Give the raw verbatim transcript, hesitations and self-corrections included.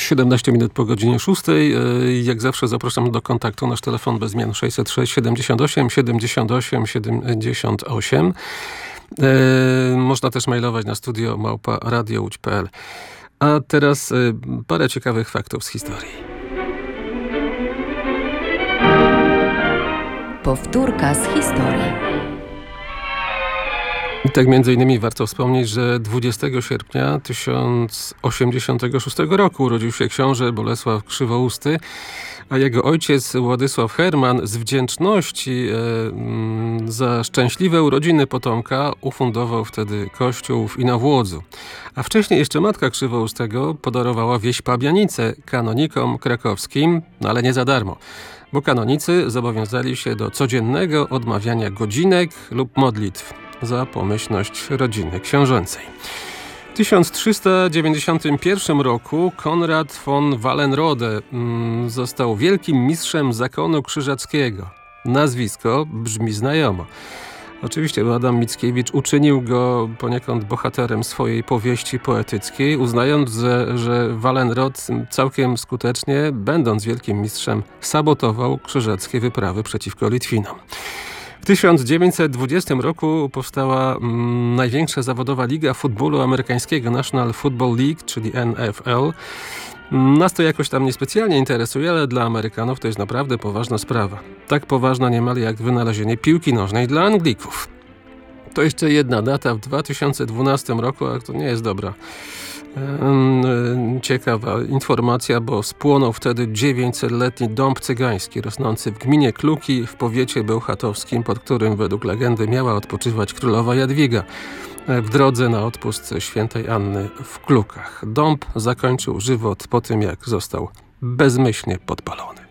siedemnaście minut po godzinie szóstej. Jak zawsze zapraszam do kontaktu. Nasz telefon bez zmian sześćset sześć siedemdziesiąt osiem siedemdziesiąt osiem siedemdziesiąt osiem. Można też mailować na studio małpa radio łódź kropka p l. A teraz parę ciekawych faktów z historii. Powtórka z historii. I tak między innymi warto wspomnieć, że dwudziestego sierpnia tysiąc osiemdziesiątego szóstego roku urodził się książę Bolesław Krzywousty, a jego ojciec Władysław Herman z wdzięczności e, m, za szczęśliwe urodziny potomka ufundował wtedy kościół w Inowłodzu. A wcześniej jeszcze matka Krzywoustego podarowała wieś Pabianice kanonikom krakowskim, no ale nie za darmo, bo kanonicy zobowiązali się do codziennego odmawiania godzinek lub modlitw za pomyślność rodziny książęcej. W tysiąc trzysta dziewięćdziesiątym pierwszym roku Konrad von Wallenrode mm, został wielkim mistrzem zakonu krzyżackiego. Nazwisko brzmi znajomo. Oczywiście Adam Mickiewicz uczynił go poniekąd bohaterem swojej powieści poetyckiej, uznając, że, że Wallenrod całkiem skutecznie, będąc wielkim mistrzem, sabotował krzyżackie wyprawy przeciwko Litwinom. W tysiąc dziewięćset dwudziestym roku powstała mm, największa zawodowa liga futbolu amerykańskiego, National Football League, czyli N F L. Nas to jakoś tam niespecjalnie interesuje, ale dla Amerykanów to jest naprawdę poważna sprawa. Tak poważna niemal jak wynalezienie piłki nożnej dla Anglików. To jeszcze jedna data w dwa tysiące dwunastym roku, a to nie jest dobra. Ciekawa informacja, bo spłonął wtedy dziewięćsetletni dąb cygański rosnący w gminie Kluki w powiecie bełchatowskim, pod którym według legendy miała odpoczywać królowa Jadwiga w drodze na odpust świętej Anny w Klukach. Dąb zakończył żywot po tym, jak został bezmyślnie podpalony.